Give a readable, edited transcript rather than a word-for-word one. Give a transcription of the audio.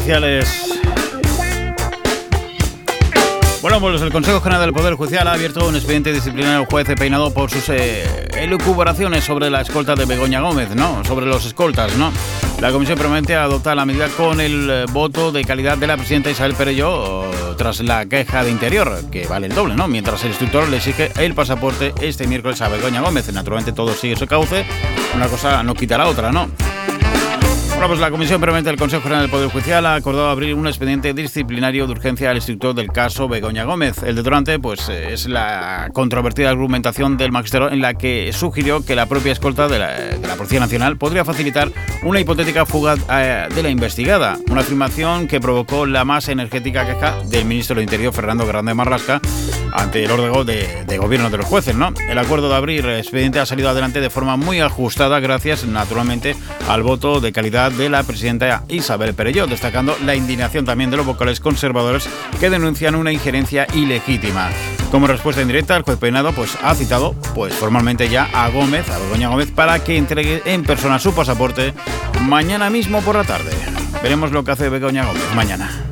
Bueno, pues el Consejo General del Poder Judicial ha abierto un expediente disciplinario al juez Peinado por sus elucubraciones sobre la escolta de Begoña Gómez, ¿no? Sobre los escoltas, ¿no? La comisión permanente adopta la medida con el voto de calidad de la presidenta Isabel Perelló tras la queja de Interior, que vale el doble, ¿no? Mientras el instructor le exige el pasaporte este miércoles a Begoña Gómez. Naturalmente todo sigue su cauce, una cosa no quita la otra, ¿no? Bueno, pues la Comisión Permanente del Consejo General del Poder Judicial ha acordado abrir un expediente disciplinario de urgencia al instructor del caso Begoña Gómez. El detonante, pues, es la controvertida argumentación del magistrado en la que sugirió que la propia escolta de la Policía Nacional podría facilitar una hipotética fuga de la investigada. Una afirmación que provocó la más energética queja del ministro del Interior, Fernando Grande Marlasca, ante el órgano de gobierno de los jueces, ¿no? El acuerdo de abrir el expediente ha salido adelante de forma muy ajustada gracias, naturalmente, al voto de calidad de la presidenta Isabel Perelló, destacando la indignación también de los vocales conservadores que denuncian una injerencia ilegítima. Como respuesta indirecta, el juez Peinado ha citado formalmente ya a Begoña Gómez, para que entregue en persona su pasaporte mañana mismo por la tarde. Veremos lo que hace Begoña Gómez mañana.